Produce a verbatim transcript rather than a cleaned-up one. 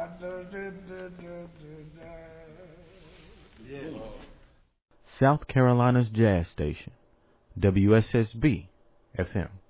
Yeah. South Carolina's jazz station, W S S B F M.